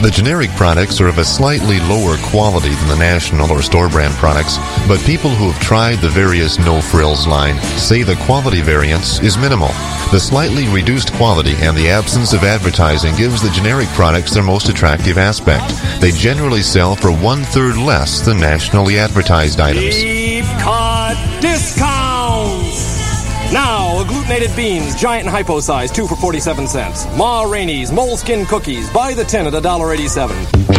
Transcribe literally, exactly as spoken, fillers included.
The generic products are of a slightly lower quality than the national or store brand products, but people who have tried the various No Frills line say the quality variance is minimal. The slightly reduced quality and the absence of advertising gives the generic products their most attractive aspect. They generally sell for one-third less than nationally advertised items. Deep cut discounts! Now, agglutinated beans, giant and hypo size, two for forty-seven cents. Ma Rainey's Moleskin cookies, buy the tin at one dollar eighty-seven.